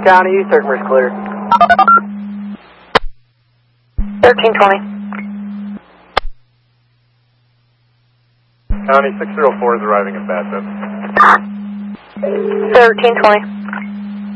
County, East Herkimer's clear. 1320. County 604 is arriving at Bassett. 1320.